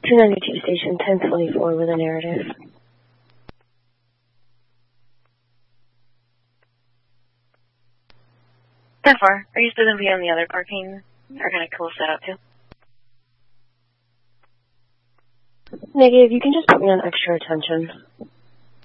292 station 1024 with a narrative. That far. Are you still going to be on the other parking? Or kind of close that up too? Negative, you can just put me on extra attention.